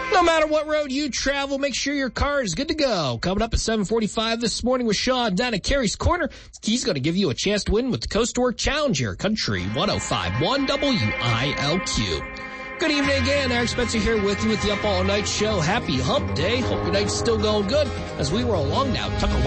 No matter what road you travel, make sure your car is good to go. Coming up at 7:45 this morning with Sean down at Carrie's Corner. He's going to give you a chance to win with the Coast to Work Challenger, Country 105.1 WILQ. Good evening again. Eric Spencer here with you with the Up All Night Show. Happy Hump Day. Hope your night's still going good as we roll along now. Tucker